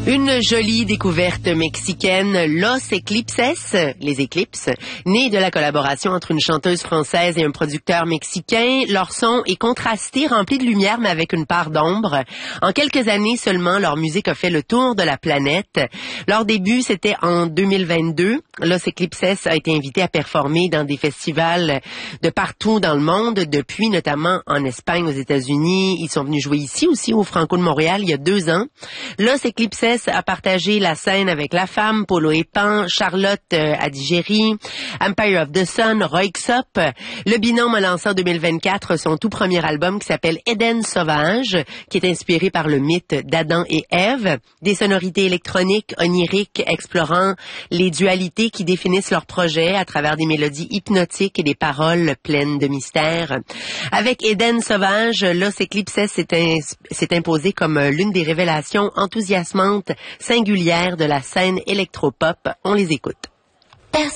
Une jolie découverte mexicaine, Los Eclipses, les éclipses, née de la collaboration entre une chanteuse française et un producteur mexicain. Leur son est contrasté, rempli de lumière, mais avec une part d'ombre. En quelques années seulement, leur musique a fait le tour de la planète. Leur début, c'était en 2022. Los Eclipses a été invité à performer dans des festivals de partout dans le monde, depuis notamment en Espagne, aux États-Unis. Ils sont venus jouer ici aussi, au Franco de Montréal, il y a 2 ans. Los Eclipses a partagé la scène avec La Femme, Polo et Pan, Charlotte Adigéry, Empire of the Sun, Roy Xop. Le binôme a lancé en 2024 son tout premier album qui s'appelle Éden Sauvage, qui est inspiré par le mythe d'Adam et Ève. Des sonorités électroniques, oniriques, explorant les dualités qui définissent leur projet à travers des mélodies hypnotiques et des paroles pleines de mystère. Avec Éden Sauvage, Los Eclipses s'est imposé comme l'une des révélations enthousiasmantes singulière de la scène électropop. On les écoute.